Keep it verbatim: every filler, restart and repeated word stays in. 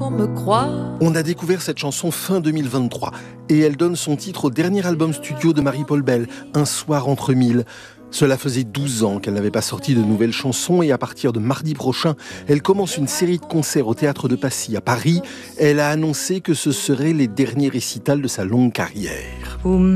sans me croire. On a découvert cette chanson fin deux mille vingt-trois et elle donne son titre au dernier album studio de Marie-Paul Bell, Un soir entre mille. Cela faisait douze ans qu'elle n'avait pas sorti de nouvelles chansons et à partir de mardi prochain, elle commence une série de concerts au Théâtre de Passy à Paris. Elle a annoncé que ce seraient les derniers récitals de sa longue carrière.